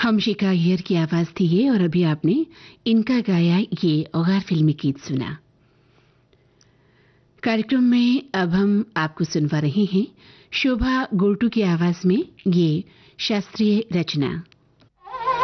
हमशिका अय्यर की आवाज थी ये, और अभी आपने इनका गाया ये औगार फिल्मी गीत सुना। कार्यक्रम में अब हम आपको सुनवा रहे हैं शोभा गोल्टू की आवाज में ये शास्त्रीय रचना।